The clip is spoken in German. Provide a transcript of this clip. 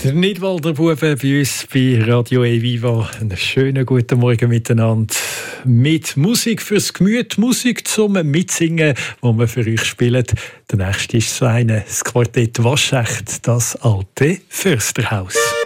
Der Nidwalder Buben bei uns bei Radio Eviva. Einen schönen guten Morgen miteinander. Mit Musik fürs Gemüt, Musik zum Mitsingen, die wir für euch spielen. Der nächste ist so eine, das Quartett Waschecht, das alte Försterhaus.